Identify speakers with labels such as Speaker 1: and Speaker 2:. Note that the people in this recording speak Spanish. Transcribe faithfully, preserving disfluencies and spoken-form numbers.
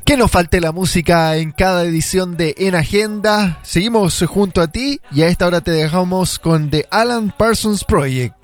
Speaker 1: Que no falte la música en cada edición de En Agenda. Seguimos junto a ti y a esta hora te dejamos con The Alan Parsons Project.